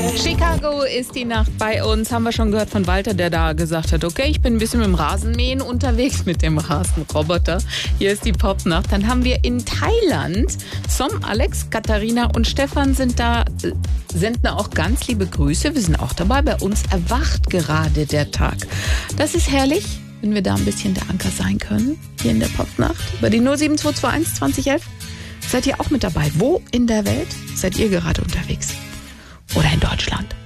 Chicago ist die Nacht bei uns. Haben wir schon gehört von Walter, der da gesagt hat, okay, ich bin ein bisschen mit dem Rasenmähen unterwegs, mit dem Rasenroboter. Hier ist die Popnacht. Dann haben wir in Thailand Som, Alex, Katharina und Stefan sind da, senden auch ganz liebe Grüße. Wir sind auch dabei. Bei uns erwacht gerade der Tag. Das ist herrlich, wenn wir da ein bisschen der Anker sein können, hier in der Popnacht. Über die 07221 2011. Seid ihr auch mit dabei? Wo in der Welt seid ihr gerade unterwegs? Oder in Deutschland?